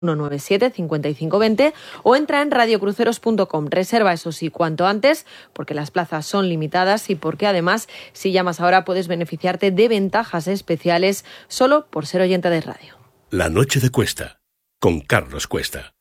197 5520 o entra en radiocruceros.com. Reserva, eso sí, cuanto antes, porque las plazas son limitadas y porque además, si llamas ahora, puedes beneficiarte de ventajas especiales solo por ser oyente de radio. La noche de Cuesta, con Carlos Cuesta.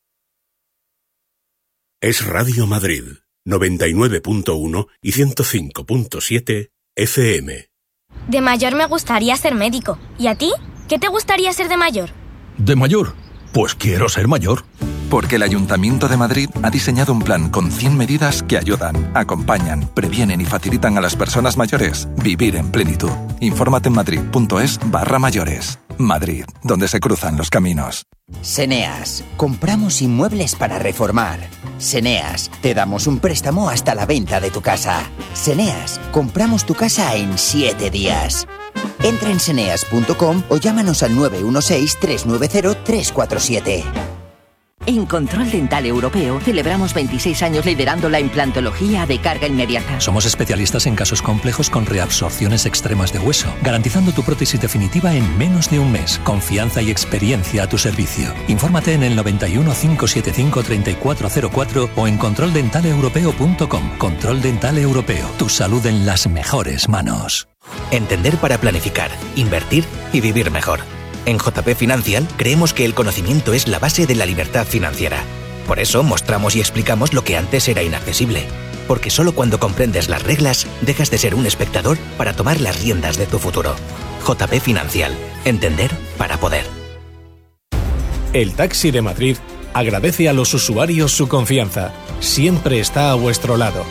Es Radio Madrid, 99.1 y 105.7 FM. De mayor me gustaría ser médico. ¿Y a ti? ¿Qué te gustaría ser de mayor? ¿De mayor? Pues quiero ser mayor. Porque el Ayuntamiento de Madrid ha diseñado un plan con 100 medidas que ayudan, acompañan, previenen y facilitan a las personas mayores vivir en plenitud. Infórmate en madrid.es/mayores. Madrid, donde se cruzan los caminos. Seneas, compramos inmuebles para reformar. Seneas, te damos un préstamo hasta la venta de tu casa. Seneas, compramos tu casa en 7 días. Entra en seneas.com o llámanos al 916-390-347. En Control Dental Europeo celebramos 26 años liderando la implantología de carga inmediata. Somos especialistas en casos complejos con reabsorciones extremas de hueso, garantizando tu prótesis definitiva en menos de un mes. Confianza y experiencia a tu servicio. Infórmate en el 91 575 3404 o en controldentaleeuropeo.com. Control Dental Europeo. Tu salud en las mejores manos. Entender para planificar, invertir y vivir mejor. En JP Financial creemos que el conocimiento es la base de la libertad financiera. Por eso mostramos y explicamos lo que antes era inaccesible. Porque solo cuando comprendes las reglas dejas de ser un espectador para tomar las riendas de tu futuro. JP Financial. Entender para poder. El Taxi de Madrid agradece a los usuarios su confianza. Siempre está a vuestro lado.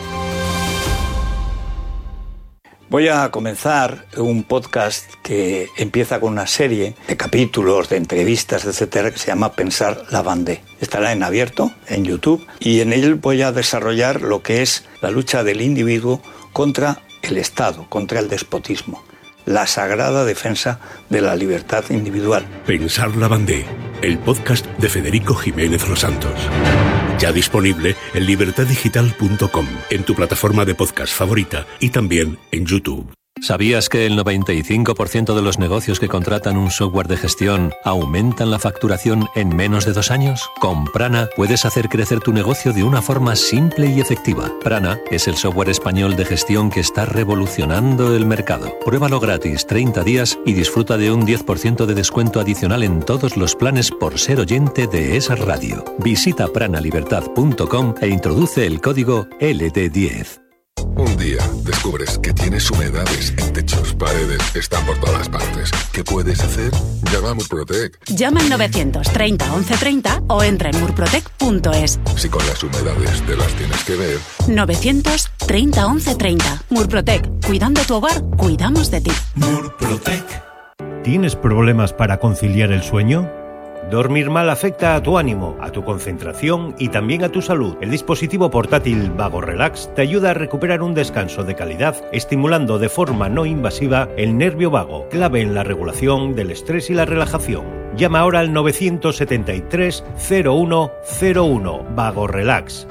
Voy a comenzar un podcast que empieza con una serie de capítulos, de entrevistas, etcétera, que se llama Pensar la Vendée. Estará en abierto, en YouTube, y en él voy a desarrollar lo que es la lucha del individuo contra el Estado, contra el despotismo. La sagrada defensa de la libertad individual. Pensar la Vendée, el podcast de Federico Jiménez Los Santos. Ya disponible en libertaddigital.com, en tu plataforma de podcast favorita y también en YouTube. ¿Sabías que el 95% de los negocios que contratan un software de gestión aumentan la facturación en menos de 2 años? Con Prana puedes hacer crecer tu negocio de una forma simple y efectiva. Prana es el software español de gestión que está revolucionando el mercado. Pruébalo gratis 30 días y disfruta de un 10% de descuento adicional en todos los planes por ser oyente de esa radio. Visita pranalibertad.com e introduce el código LD10. Un día descubres que tienes humedades en techos, paredes, están por todas partes. ¿Qué puedes hacer? Llama a Murprotec. Llama al 930 1130 o entra en murprotec.es. Si con las humedades te las tienes que ver. 930 1130. Murprotec. Cuidando tu hogar, cuidamos de ti. Murprotec. ¿Tienes problemas para conciliar el sueño? Dormir mal afecta a tu ánimo, a tu concentración y también a tu salud. El dispositivo portátil Vago Relax te ayuda a recuperar un descanso de calidad, estimulando de forma no invasiva el nervio vago, clave en la regulación del estrés y la relajación. Llama ahora al 973 0101. Vago Relax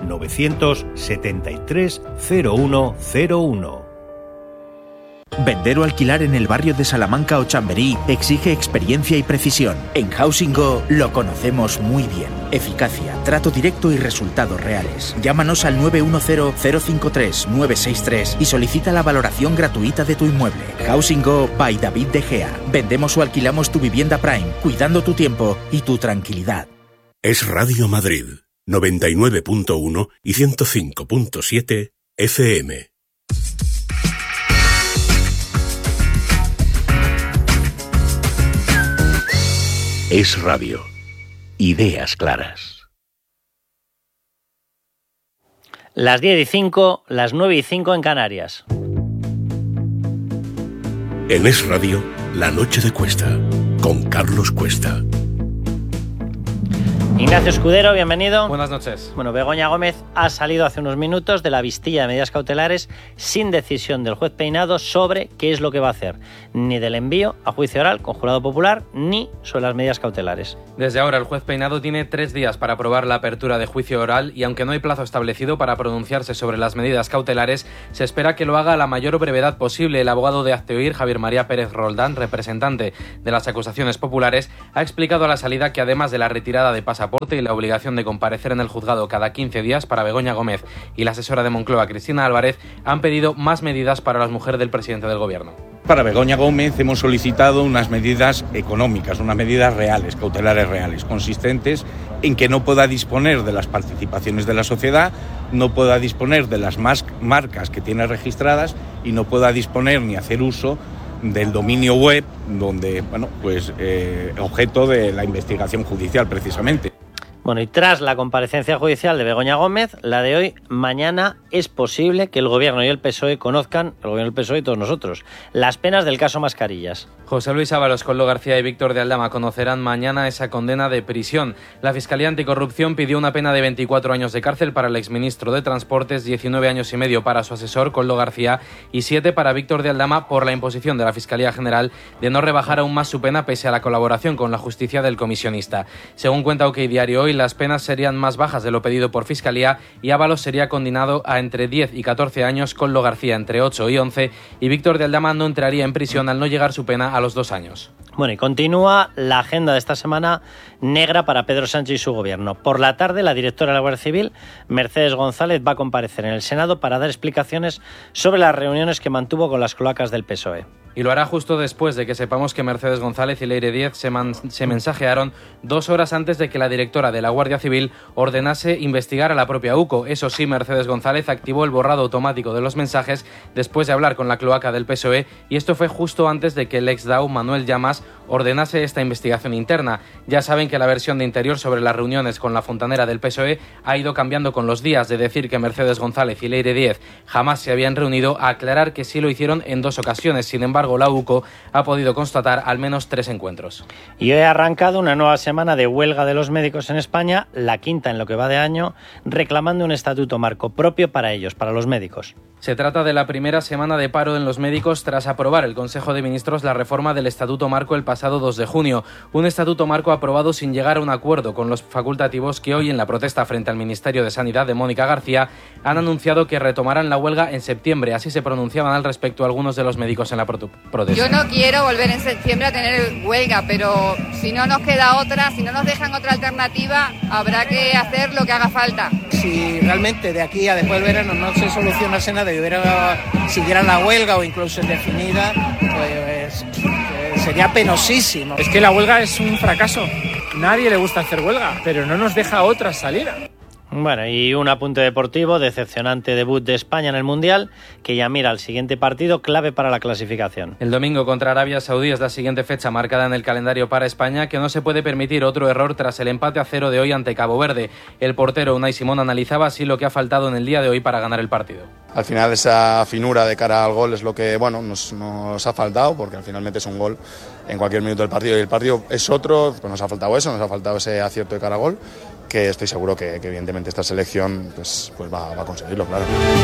973 0101. Vender o alquilar en el barrio de Salamanca o Chamberí exige experiencia y precisión. En Housing Go lo conocemos muy bien. Eficacia, trato directo y resultados reales. Llámanos al 910-053-963 y solicita la valoración gratuita de tu inmueble. Housing Go by David De Gea. Vendemos o alquilamos tu vivienda Prime, cuidando tu tiempo y tu tranquilidad. Es Radio Madrid, 99.1 y 105.7 FM. Es Radio. Ideas claras. Las 10:05, las 9:05 en Canarias. En Es Radio, La Noche de Cuesta, con Carlos Cuesta. Y Ignacio Escudero, bienvenido. Buenas noches. Bueno, Begoña Gómez ha salido hace unos minutos de la vistilla de medidas cautelares sin decisión del juez Peinado sobre qué es lo que va a hacer, ni del envío a juicio oral con jurado popular, ni sobre las medidas cautelares. Desde ahora el juez Peinado tiene 3 días para aprobar la apertura de juicio oral y aunque no hay plazo establecido para pronunciarse sobre las medidas cautelares, se espera que lo haga a la mayor brevedad posible. El abogado de Hazte Oír, Javier María Pérez Roldán, representante de las acusaciones populares, ha explicado a la salida que además de la retirada de pasaporte y la obligación de comparecer en el juzgado cada 15 días para Begoña Gómez y la asesora de Moncloa, Cristina Álvarez, han pedido más medidas para las mujeres del presidente del gobierno. Para Begoña Gómez hemos solicitado unas medidas económicas, unas medidas reales, cautelares reales, consistentes en que no pueda disponer de las participaciones de la sociedad, no pueda disponer de las marcas que tiene registradas y no pueda disponer ni hacer uso del dominio web donde, objeto de la investigación judicial precisamente. Bueno, y tras la comparecencia judicial de Begoña Gómez, la de hoy, mañana es posible que el Gobierno y el PSOE conozcan, el Gobierno y el PSOE y todos nosotros, las penas del caso Mascarillas. José Luis Ábalos, Koldo García y Víctor de Aldama conocerán mañana esa condena de prisión. La Fiscalía Anticorrupción pidió una pena de 24 años de cárcel para el exministro de Transportes, 19 años y medio para su asesor, Koldo García, y 7 para Víctor de Aldama por la imposición de la Fiscalía General de no rebajar aún más su pena pese a la colaboración con la justicia del comisionista. Según cuenta OK Diario Hoy, las penas serían más bajas de lo pedido por Fiscalía y Ábalos sería condenado a entre 10 y 14 años, Koldo García entre 8 y 11 y Víctor de Aldama no entraría en prisión al no llegar su pena a los 2 años. Bueno, y continúa la agenda de esta semana negra para Pedro Sánchez y su gobierno. Por la tarde, la directora de la Guardia Civil, Mercedes González, va a comparecer en el Senado para dar explicaciones sobre las reuniones que mantuvo con las cloacas del PSOE. Y lo hará justo después de que sepamos que Mercedes González y Leire Díez se mensajearon 2 horas antes de que la directora de la Guardia Civil ordenase investigar a la propia UCO. Eso sí, Mercedes González activó el borrado automático de los mensajes después de hablar con la cloaca del PSOE y esto fue justo antes de que el ex-DAO Manuel Llamas ordenase esta investigación interna. Ya saben que la versión de Interior sobre las reuniones con la fontanera del PSOE ha ido cambiando con los días, de decir que Mercedes González y Leire Díez jamás se habían reunido a aclarar que sí lo hicieron en 2 ocasiones. Sin embargo, la UCO ha podido constatar al menos 3 encuentros. Y hoy ha arrancado una nueva semana de huelga de los médicos en España, la quinta en lo que va de año, reclamando un estatuto marco propio para ellos, para los médicos. Se trata de la primera semana de paro en los médicos tras aprobar el Consejo de Ministros la reforma del Estatuto Marco el pasado 2 de junio. Un Estatuto Marco aprobado sin llegar a un acuerdo con los facultativos que hoy, en la protesta frente al Ministerio de Sanidad de Mónica García, han anunciado que retomarán la huelga en septiembre. Así se pronunciaban al respecto algunos de los médicos en la protesta. Yo no quiero volver en septiembre a tener huelga, pero si no nos queda otra, si no nos dejan otra alternativa, habrá que hacer lo que haga falta. Si realmente de aquí a después del verano no se solucionase nada y siguiera la huelga o incluso indefinida, pues sería penosísimo. Es que la huelga es un fracaso. Nadie le gusta hacer huelga, pero no nos deja otra salida. Bueno, y un apunte deportivo, decepcionante debut de España en el Mundial, que ya mira al siguiente partido clave para la clasificación. El domingo contra Arabia Saudí es la siguiente fecha marcada en el calendario para España, que no se puede permitir otro error tras el empate a 0 de hoy ante Cabo Verde. El portero Unai Simón analizaba así lo que ha faltado en el día de hoy para ganar el partido. Al final esa finura de cara al gol es lo que nos ha faltado, porque al final metes un gol en cualquier minuto del partido y el partido es otro, pues nos ha faltado eso, nos ha faltado ese acierto de cara al gol, que estoy seguro que evidentemente esta selección pues va a conseguirlo, claro.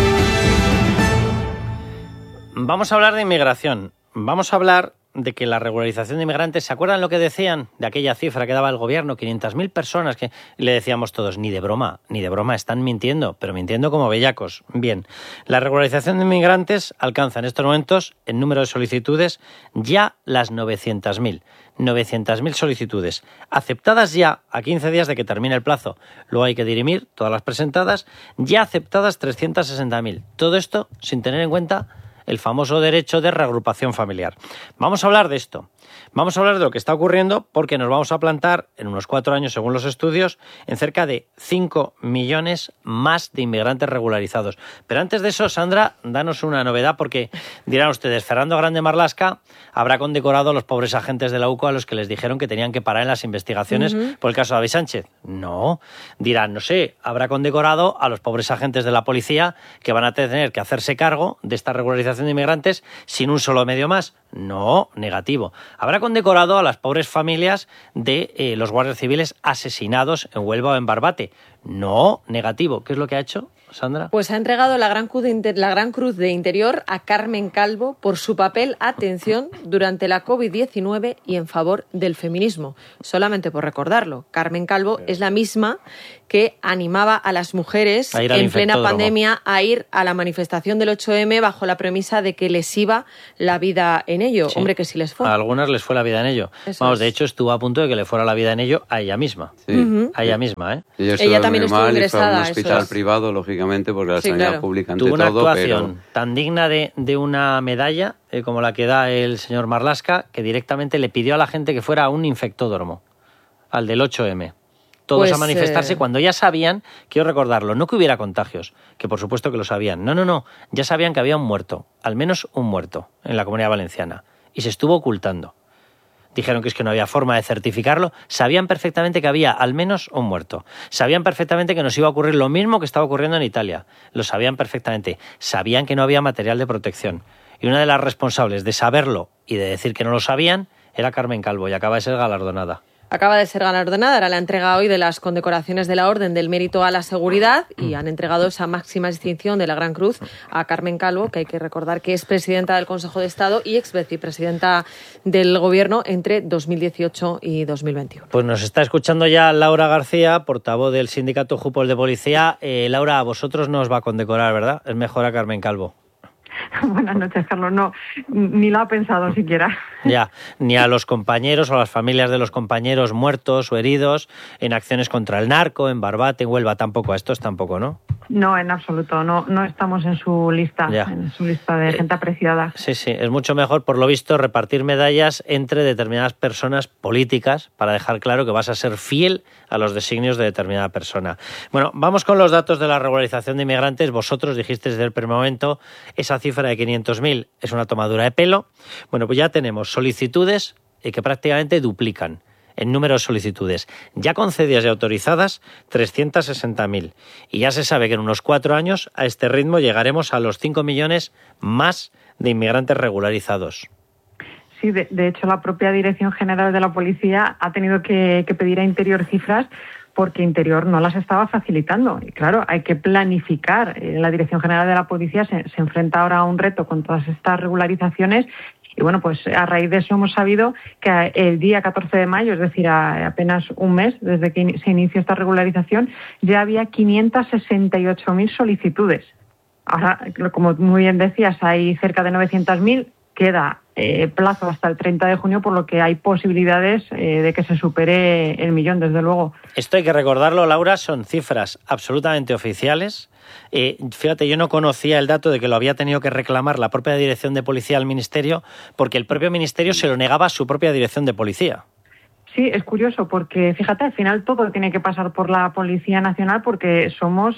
Vamos a hablar de inmigración. Vamos a hablar de que la regularización de inmigrantes, ¿se acuerdan lo que decían de aquella cifra que daba el gobierno? 500.000 personas, que le decíamos todos, ni de broma, están mintiendo, pero mintiendo como bellacos. Bien, la regularización de inmigrantes alcanza en estos momentos, en número de solicitudes, ya las 900.000. 900.000 solicitudes, aceptadas ya a 15 días de que termine el plazo. Luego hay que dirimir todas las presentadas, ya aceptadas 360.000. Todo esto sin tener en cuenta el famoso derecho de reagrupación familiar. Vamos a hablar de esto. Vamos a hablar de lo que está ocurriendo porque nos vamos a plantar en unos 4 años, según los estudios, en cerca de 5 millones más de inmigrantes regularizados. Pero antes de eso, Sandra, danos una novedad porque dirán ustedes, Fernando Grande Marlaska habrá condecorado a los pobres agentes de la UCO a los que les dijeron que tenían que parar en las investigaciones por el caso de David Sánchez. No. Dirán, no sé, habrá condecorado a los pobres agentes de la policía que van a tener que hacerse cargo de esta regularización de inmigrantes sin un solo medio más. No, negativo. habrá condecorado a las pobres familias de los guardias civiles asesinados en Huelva o en Barbate. No, negativo. ¿Qué es lo que ha hecho, Sandra? Pues ha entregado la Gran Cruz de Interior a Carmen Calvo por su papel, atención, durante la COVID-19 y en favor del feminismo. Solamente por recordarlo, Carmen Calvo es la misma que animaba a las mujeres en plena pandemia a ir a la manifestación del 8M bajo la premisa de que les iba la vida en ello. Sí. Hombre, que sí les fue. A algunas les fue la vida en ello. De hecho, estuvo a punto de que le fuera la vida en ello a ella misma. Sí. A ella misma, ¿eh? Ella también estuvo ingresada. Y fue a un hospital privado, lógicamente, porque la sanidad pública ante tuvo una todo, actuación tan digna de una medalla como la que da el señor Marlaska, que directamente le pidió a la gente que fuera a un infectódromo, al del 8M. Todos a manifestarse cuando ya sabían, quiero recordarlo, no que hubiera contagios, que por supuesto que lo sabían. No, ya sabían que había un muerto, al menos un muerto, en la Comunidad Valenciana. Y se estuvo ocultando. Dijeron que es que no había forma de certificarlo. Sabían perfectamente que había al menos un muerto. Sabían perfectamente que nos iba a ocurrir lo mismo que estaba ocurriendo en Italia. Lo sabían perfectamente. Sabían que no había material de protección. Y una de las responsables de saberlo y de decir que no lo sabían era Carmen Calvo, y acaba de ser galardonada. Acaba de ser galardonada, era la entrega hoy de las condecoraciones de la Orden del Mérito a la Seguridad y han entregado esa máxima distinción de la Gran Cruz a Carmen Calvo, que hay que recordar que es presidenta del Consejo de Estado y ex vicepresidenta del Gobierno entre 2018 y 2021. Pues nos está escuchando ya Laura García, portavoz del Sindicato Jupol de Policía. Laura, a vosotros no os va a condecorar, ¿verdad? Es mejor a Carmen Calvo. Buenas noches, Carlos. No, ni lo ha pensado siquiera. Ya, ni a los compañeros o a las familias de los compañeros muertos o heridos en acciones contra el narco, en Barbate, en Huelva, tampoco. A estos tampoco, ¿no? No, en absoluto. No estamos en su lista, en su lista de gente apreciada. Sí, es mucho mejor, por lo visto, repartir medallas entre determinadas personas políticas para dejar claro que vas a ser fiel a los designios de determinada persona. Bueno, vamos con los datos de la regularización de inmigrantes. Vosotros dijisteis desde el primer momento esa cifra de 500.000 es una tomadura de pelo. Bueno, pues ya tenemos solicitudes que prácticamente duplican en número de solicitudes. Ya concedidas y autorizadas, 360.000. Y ya se sabe que en unos 4 años, a este ritmo, llegaremos a los 5 millones más de inmigrantes regularizados. Sí, de hecho, la propia Dirección General de la Policía ha tenido que pedir a Interior cifras porque Interior no las estaba facilitando. Y claro, hay que planificar. La Dirección General de la Policía se enfrenta ahora a un reto con todas estas regularizaciones. Y bueno, pues a raíz de eso hemos sabido que el día 14 de mayo, es decir, a apenas un mes desde que se inició esta regularización, ya había 568.000 solicitudes. Ahora, como muy bien decías, hay cerca de 900.000, queda plazo hasta el 30 de junio, por lo que hay posibilidades de que se supere el millón, desde luego. Esto hay que recordarlo, Laura, son cifras absolutamente oficiales. Fíjate, yo no conocía el dato de que lo había tenido que reclamar la propia Dirección de Policía al Ministerio, porque el propio Ministerio se lo negaba a su propia Dirección de Policía. Sí, es curioso porque, fíjate, al final todo tiene que pasar por la Policía Nacional porque somos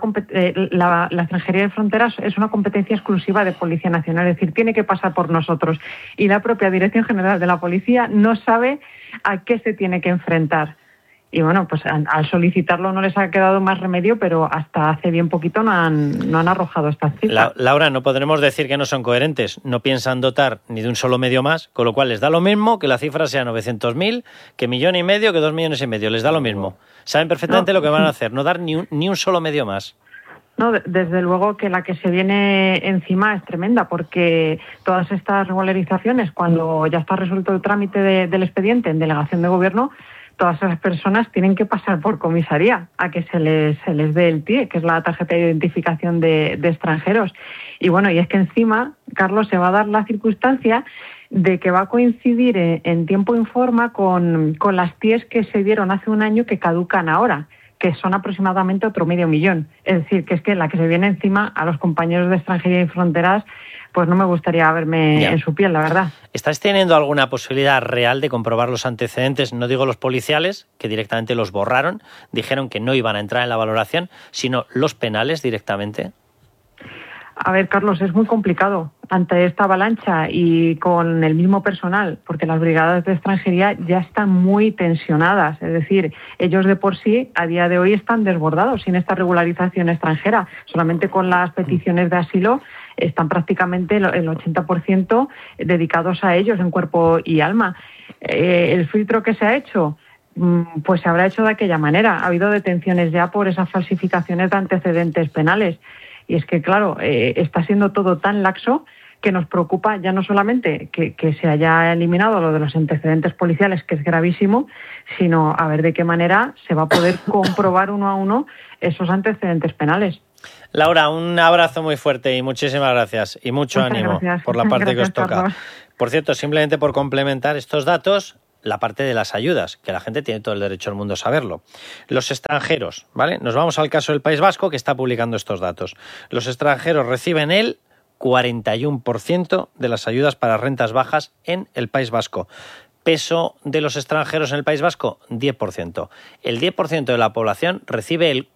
la Extranjería de Fronteras es una competencia exclusiva de Policía Nacional, es decir, tiene que pasar por nosotros. Y la propia Dirección General de la Policía no sabe a qué se tiene que enfrentar. Y bueno, pues al solicitarlo no les ha quedado más remedio, pero hasta hace bien poquito no han arrojado estas cifras. Laura, no podremos decir que no son coherentes. No piensan dotar ni de un solo medio más, con lo cual les da lo mismo que la cifra sea 900.000, que 1,5 millones, que 2,5 millones. Les da lo mismo. Saben perfectamente lo que van a hacer, no dar ni un solo medio más. No, desde luego que la que se viene encima es tremenda, porque todas estas regularizaciones, cuando ya está resuelto el trámite del expediente en delegación de gobierno, todas esas personas tienen que pasar por comisaría a que se les dé el TIE, que es la tarjeta de identificación de extranjeros. Y bueno, y es que encima, Carlos, se va a dar la circunstancia de que va a coincidir en tiempo y forma con las TIEs que se dieron hace un año que caducan ahora, que son aproximadamente otro 500.000. Es decir, que es que la que se viene encima a los compañeros de Extranjería y Fronteras, pues no me gustaría verme en su piel, la verdad. ¿Estás teniendo alguna posibilidad real de comprobar los antecedentes? No digo los policiales, que directamente los borraron, dijeron que no iban a entrar en la valoración, sino los penales directamente. A ver, Carlos, es muy complicado ante esta avalancha y con el mismo personal, porque las brigadas de extranjería ya están muy tensionadas. Es decir, ellos de por sí a día de hoy están desbordados sin esta regularización extranjera. Solamente con las peticiones de asilo están prácticamente el 80% dedicados a ellos en cuerpo y alma. El filtro que se ha hecho, pues se habrá hecho de aquella manera. Ha habido detenciones ya por esas falsificaciones de antecedentes penales. Y es que, claro, está siendo todo tan laxo que nos preocupa ya no solamente que se haya eliminado lo de los antecedentes policiales, que es gravísimo, sino a ver de qué manera se va a poder comprobar uno a uno esos antecedentes penales. Laura, un abrazo muy fuerte y muchísimas gracias. Y mucho ánimo por la parte que os toca. Carlos. Por cierto, simplemente por complementar estos datos, la parte de las ayudas, que la gente tiene todo el derecho del mundo a saberlo. Los extranjeros, ¿vale? Nos vamos al caso del País Vasco, que está publicando estos datos. Los extranjeros reciben el 41% de las ayudas para rentas bajas en el País Vasco. Peso de los extranjeros en el País Vasco, 10%. El 10% de la población recibe el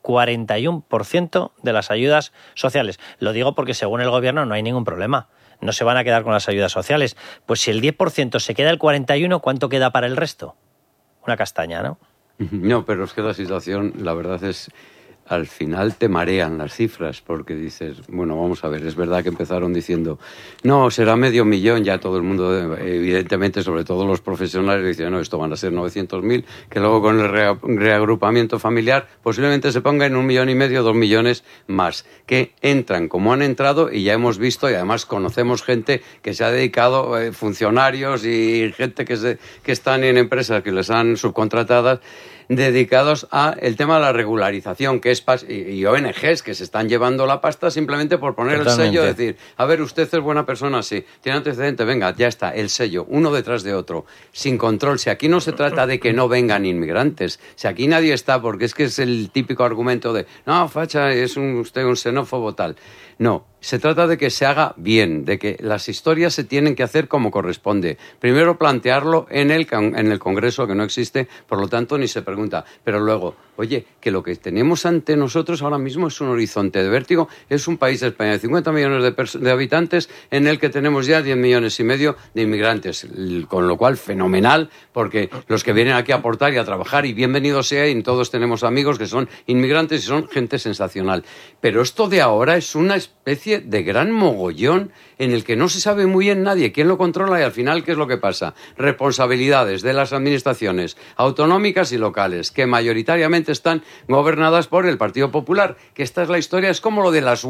41% de las ayudas sociales. Lo digo porque según el gobierno no hay ningún problema. No se van a quedar con las ayudas sociales. Pues si el 10% se queda el 41%, ¿cuánto queda para el resto? Una castaña, ¿no? No, pero es que la situación, la verdad es, al final te marean las cifras, porque dices, bueno, vamos a ver, es verdad que empezaron diciendo, no, será 500.000, ya todo el mundo, evidentemente, sobre todo los profesionales, dicen, no, esto van a ser 900.000, que luego con el reagrupamiento familiar posiblemente se ponga en 1,5 millones, 2 millones más, que entran como han entrado y ya hemos visto, y además conocemos gente que se ha dedicado, funcionarios y gente que están en empresas que les han subcontratadas, dedicados a el tema de la regularización, que es y ONGs que se están llevando la pasta simplemente por poner Totalmente. El sello, decir, a ver, usted es buena persona, sí, tiene antecedente, venga, ya está, el sello, uno detrás de otro, sin control. Si aquí no se trata de que no vengan inmigrantes, si aquí nadie está, porque es que es el típico argumento de, no, facha, es usted un xenófobo tal. No, se trata de que se haga bien, de que las historias se tienen que hacer como corresponde. Primero plantearlo en el Congreso, que no existe, por lo tanto ni se pregunta. Pero luego, oye, que lo que tenemos ante nosotros ahora mismo es un horizonte de vértigo. Es un país de España de 50 millones de habitantes en el que tenemos ya 10,5 millones de inmigrantes. Con lo cual, fenomenal, porque los que vienen aquí a aportar y a trabajar, y bienvenidos sea, y todos tenemos amigos que son inmigrantes y son gente sensacional. Pero esto de ahora es una especie de gran mogollón en el que no se sabe muy bien nadie quién lo controla y al final ¿qué es lo que pasa? Responsabilidades de las administraciones autonómicas y locales que mayoritariamente están gobernadas por el Partido Popular, que esta es la historia, es como lo de la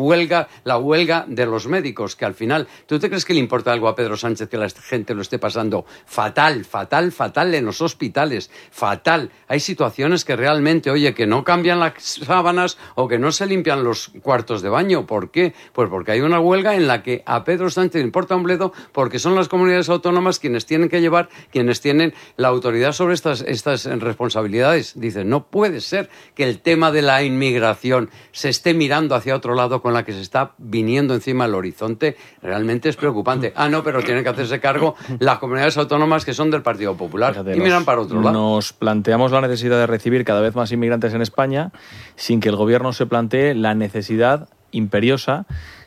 huelga de los médicos, que al final, ¿tú te crees que le importa algo a Pedro Sánchez que la gente lo esté pasando fatal en los hospitales? Fatal. Hay situaciones que realmente, oye, que no cambian las sábanas o que no se limpian los cuartos de baño. ¿Por qué? Pues porque hay una huelga en la que a Pedro Sánchez le importa un bledo, porque son las comunidades autónomas quienes tienen que llevar, quienes tienen la autoridad sobre estas responsabilidades. Dicen, no puede ser que el tema de la inmigración se esté mirando hacia otro lado con la que se está viniendo encima el horizonte. Realmente es preocupante. Ah, no, pero tienen que hacerse cargo las comunidades autónomas que son del Partido Popular. Fíjate, y miran para otro lado. Nos planteamos la necesidad de recibir cada vez más inmigrantes en España sin que el gobierno se plantee la necesidad imperiosa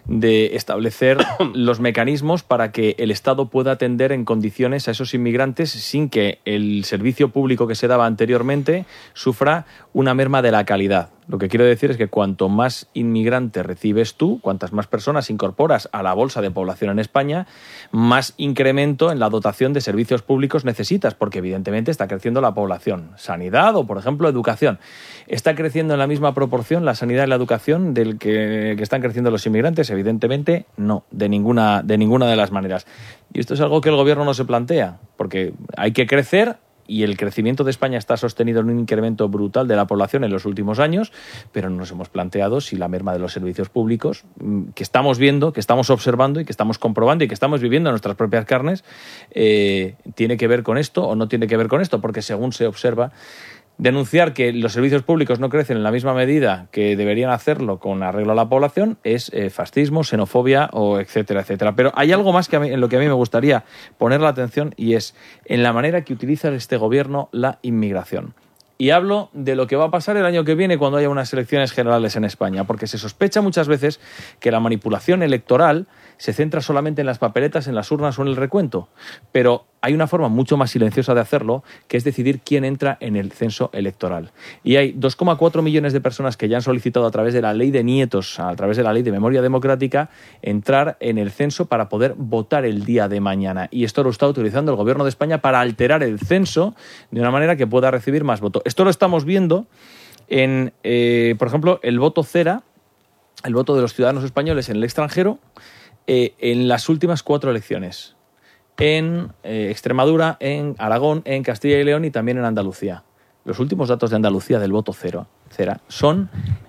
de establecer los mecanismos para que el Estado pueda atender en condiciones a esos inmigrantes sin que el servicio público que se daba anteriormente sufra una merma de la calidad. Lo que quiero decir es que cuanto más inmigrantes recibes tú, cuantas más personas incorporas a la bolsa de población en España, más incremento en la dotación de servicios públicos necesitas, porque evidentemente está creciendo la población. Sanidad o, por ejemplo, educación. ¿Está creciendo en la misma proporción la sanidad y la educación del que están creciendo los inmigrantes? Evidentemente no, de ninguna de las maneras. Y esto es algo que el gobierno no se plantea, porque hay que crecer. Y el crecimiento de España está sostenido en un incremento brutal de la población en los últimos años, pero no nos hemos planteado si la merma de los servicios públicos que estamos viendo, que estamos observando y que estamos comprobando y que estamos viviendo en nuestras propias carnes, tiene que ver con esto o no tiene que ver con esto, porque según se observa, denunciar que los servicios públicos no crecen en la misma medida que deberían hacerlo con arreglo a la población es fascismo, xenofobia o etcétera, etcétera. Pero hay algo más en lo que a mí me gustaría poner la atención y es en la manera que utiliza este gobierno la inmigración. Y hablo de lo que va a pasar el año que viene cuando haya unas elecciones generales en España, porque se sospecha muchas veces que la manipulación electoral se centra solamente en las papeletas, en las urnas o en el recuento. Pero hay una forma mucho más silenciosa de hacerlo, que es decidir quién entra en el censo electoral. Y hay 2,4 millones de personas que ya han solicitado a través de la ley de nietos, a través de la ley de memoria democrática, entrar en el censo para poder votar el día de mañana. Y esto lo está utilizando el Gobierno de España para alterar el censo de una manera que pueda recibir más votos. Esto lo estamos viendo en, por ejemplo, el voto cera, el voto de los ciudadanos españoles en el extranjero, en las últimas 4 elecciones. En Extremadura, en Aragón, en Castilla y León y también en Andalucía. Los últimos datos de Andalucía del voto cera son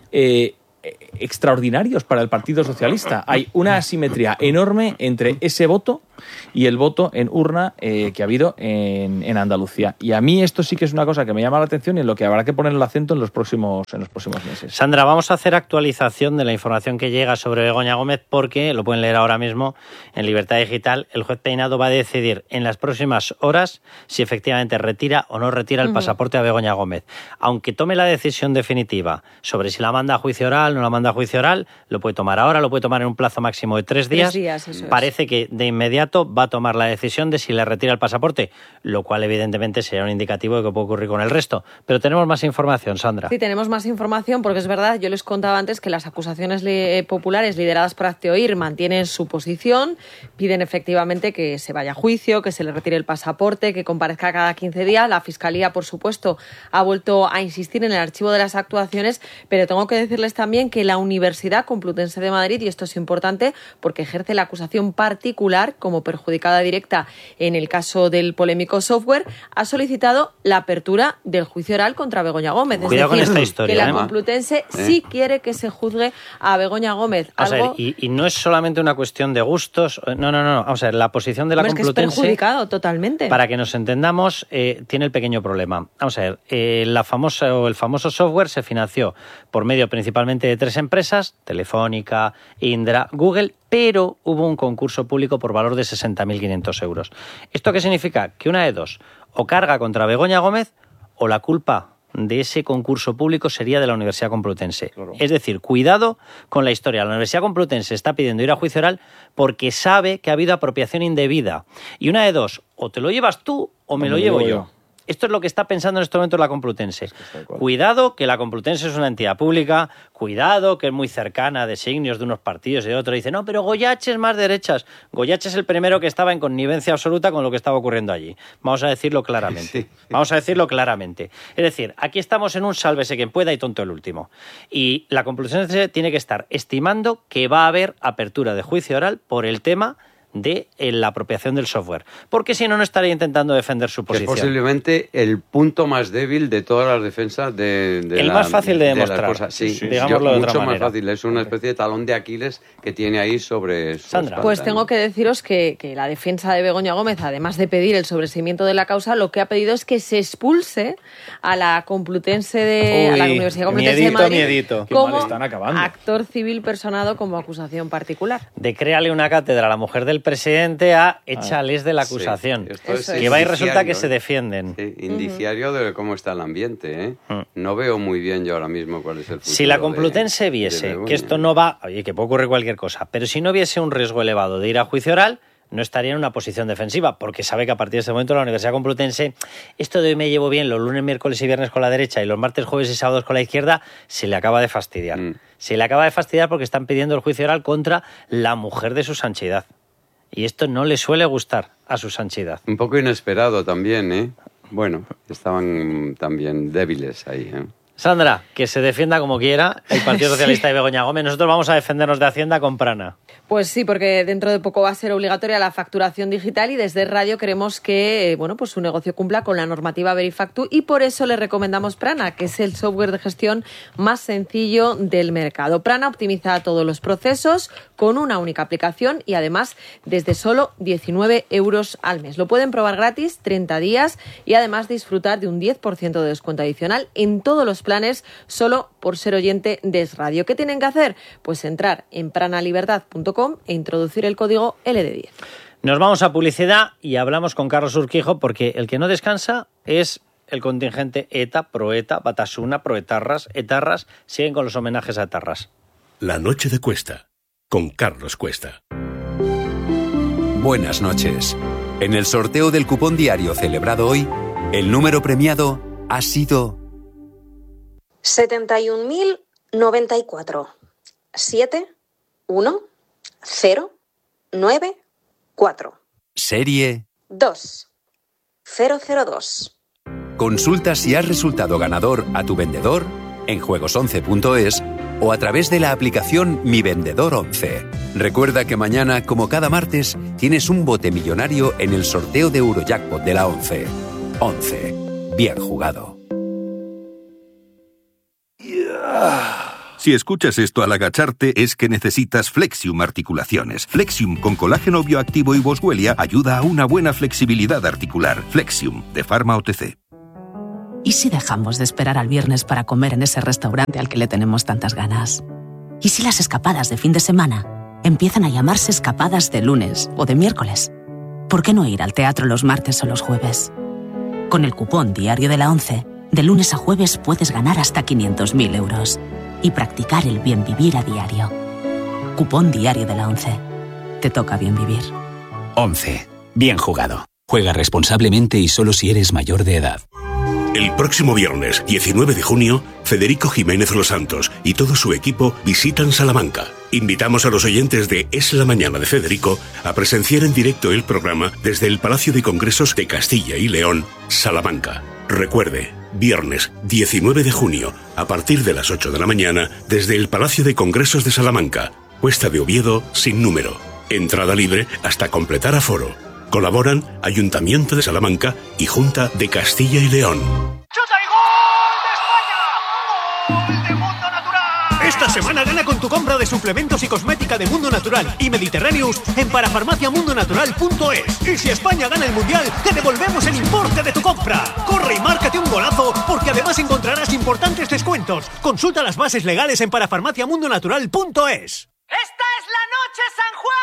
extraordinarios para el Partido Socialista. Hay una asimetría enorme entre ese voto y el voto en urna que ha habido en Andalucía. Y a mí esto sí que es una cosa que me llama la atención y en lo que habrá que poner el acento en los próximos meses. Sandra, vamos a hacer actualización de la información que llega sobre Begoña Gómez porque, lo pueden leer ahora mismo en Libertad Digital, el juez Peinado va a decidir en las próximas horas si efectivamente retira o no retira el pasaporte a Begoña Gómez. Aunque tome la decisión definitiva sobre si la manda a juicio oral, no la manda a juicio oral, lo puede tomar ahora, lo puede tomar en un plazo máximo de 3 días. 3 días, eso es. Parece que de inmediato va a tomar la decisión de si le retira el pasaporte, lo cual evidentemente sería un indicativo de que puede ocurrir con el resto. Pero tenemos más información, Sandra. Sí, tenemos más información porque es verdad, yo les contaba antes que las acusaciones populares lideradas por Hazte Oír mantienen su posición, piden efectivamente que se vaya a juicio, que se le retire el pasaporte, que comparezca cada 15 días. La Fiscalía, por supuesto, ha vuelto a insistir en el archivo de las actuaciones, pero tengo que decirles también que la Universidad Complutense de Madrid, y esto es importante porque ejerce la acusación particular como perjudicada directa en el caso del polémico software, ha solicitado la apertura del juicio oral contra Begoña Gómez. Cuidado con esta historia. Que la Complutense sí quiere que se juzgue a Begoña Gómez. Y no es solamente una cuestión de gustos. No. Vamos a ver, la posición de la Complutense... Es que es perjudicado totalmente. Para que nos entendamos, tiene el pequeño problema. Vamos a ver, el famoso software se financió por medio principalmente de 3 empresas, Telefónica, Indra, Google, pero hubo un concurso público por valor de 60.500 euros. ¿Esto qué significa? Que una de dos, o carga contra Begoña Gómez o la culpa de ese concurso público sería de la Universidad Complutense. Claro. Es decir, cuidado con la historia. La Universidad Complutense está pidiendo ir a juicio oral porque sabe que ha habido apropiación indebida. Y una de dos, o te lo llevas tú o me lo llevo yo. Esto es lo que está pensando en este momento la Complutense. Cuidado, que la Complutense es una entidad pública, cuidado, que es muy cercana a designios de unos partidos y de otros. Dice, no, pero Goyache es más derechas. Goyache es el primero que estaba en connivencia absoluta con lo que estaba ocurriendo allí. Vamos a decirlo claramente. Sí. Vamos a decirlo claramente. Es decir, aquí estamos en un sálvese quien pueda y tonto el último. Y la Complutense tiene que estar estimando que va a haber apertura de juicio oral por el tema de la apropiación del software. Porque si no, no estaría intentando defender su posición. Que es posiblemente el punto más débil de todas las defensas de el más fácil de demostrar. Sí, digámoslo de otra mucho manera. Más fácil. Es una especie de talón de Aquiles que tiene ahí sobre su Sandra. espalda, Pues tengo que deciros que la defensa de Begoña Gómez, además de pedir el sobreseimiento de la causa, lo que ha pedido es que se expulse a la Complutense a la Universidad Complutense de Madrid como actor civil personado como acusación particular. De créale una cátedra a la mujer del presidente a échales de la acusación. Sí, que va y resulta que se defienden. Sí, indiciario de cómo está el ambiente. No veo muy bien yo ahora mismo cuál es el futuro. Si la Complutense viese que esto no va, oye, que puede ocurrir cualquier cosa, pero si no viese un riesgo elevado de ir a juicio oral, no estaría en una posición defensiva, porque sabe que a partir de este momento la Universidad Complutense, esto de hoy me llevo bien los lunes, miércoles y viernes con la derecha y los martes, jueves y sábados con la izquierda, se le acaba de fastidiar. Se le acaba de fastidiar porque están pidiendo el juicio oral contra la mujer de su santidad. Y esto no le suele gustar a su santidad. Un poco inesperado también, ¿eh? Bueno, estaban también débiles ahí, ¿eh? Sandra, que se defienda como quiera el Partido Socialista y Begoña Gómez. Nosotros vamos a defendernos de Hacienda con Prana. Pues sí, porque dentro de poco va a ser obligatoria la facturación digital y desde Radio queremos que pues su negocio cumpla con la normativa Verifactu y por eso le recomendamos Prana, que es el software de gestión más sencillo del mercado. Prana optimiza todos los procesos con una única aplicación y además desde solo 19 euros al mes. Lo pueden probar gratis 30 días y además disfrutar de un 10% de descuento adicional en todos los planes solo por ser oyente de Es Radio. ¿Qué tienen que hacer? Pues entrar en pranalibertad.com e introducir el código LD10. Nos vamos a publicidad y hablamos con Carlos Urquijo porque el que no descansa es el contingente ETA, Proeta, Batasuna, Proetarras, Etarras siguen con los homenajes a etarras. La noche de Cuesta, con Carlos Cuesta. Buenas noches. En el sorteo del cupón diario celebrado hoy, el número premiado ha sido 71.094 71094. Serie 2002. Consulta si has resultado ganador a tu vendedor en juegos11.es o a través de la aplicación Mi Vendedor 11. Recuerda que mañana, como cada martes, tienes un bote millonario en el sorteo de Eurojackpot de la 11. 11. Bien jugado. Si escuchas esto al agacharte es que necesitas Flexium Articulaciones. Flexium con colágeno bioactivo y boswellia ayuda a una buena flexibilidad articular. Flexium, de Pharma OTC. ¿Y si dejamos de esperar al viernes para comer en ese restaurante al que le tenemos tantas ganas? ¿Y si las escapadas de fin de semana empiezan a llamarse escapadas de lunes o de miércoles? ¿Por qué no ir al teatro los martes o los jueves? Con el cupón diario de la 11, de lunes a jueves puedes ganar hasta 500.000 euros y practicar el bien vivir a diario. Cupón diario de la 11. Te toca bien vivir. 11. Bien jugado. Juega responsablemente y solo si eres mayor de edad. El próximo viernes, 19 de junio, Federico Jiménez Los Santos y todo su equipo visitan Salamanca. Invitamos a los oyentes de Es la Mañana de Federico a presenciar en directo el programa desde el Palacio de Congresos de Castilla y León, Salamanca. Recuerde, viernes 19 de junio, a partir de las 8 de la mañana, desde el Palacio de Congresos de Salamanca, Cuesta de Oviedo, sin número. Entrada libre hasta completar aforo. Colaboran Ayuntamiento de Salamanca y Junta de Castilla y León. Esta semana gana con tu compra de suplementos y cosmética de Mundo Natural y Mediterraneous en parafarmaciamundonatural.es. Y si España gana el Mundial, te devolvemos el importe de tu compra. Corre y márcate un golazo, porque además encontrarás importantes descuentos. Consulta las bases legales en parafarmaciamundonatural.es. ¡Esta es la noche, San Juan!